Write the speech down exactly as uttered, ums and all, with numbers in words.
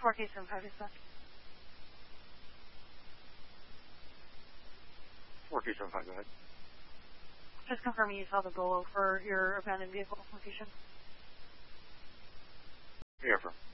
four K seven five is back. four K seven five, go ahead. Just confirming you saw the Bolo for your abandoned vehicle location. Yeah, affirm.